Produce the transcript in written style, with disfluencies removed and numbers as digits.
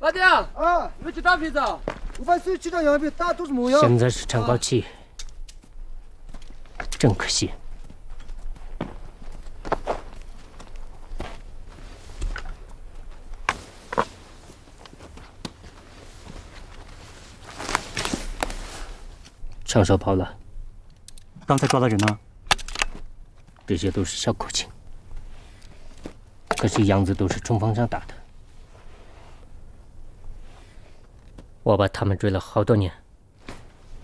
老弟啊，你们去打皮子啊？ 我把手机上羊皮打都是没用。 现在是长高期，真可惜。枪手跑了， 刚才抓的人呢？ 这些都是小口径，可是样子都是冲锋枪打的。我把他们追了好多年，